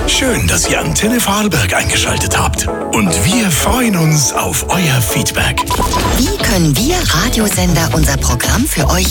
Schön, dass ihr Antenne Vorarlberg eingeschaltet habt. Und wir freuen uns auf euer Feedback. Wie können wir Radiosender unser Programm für euch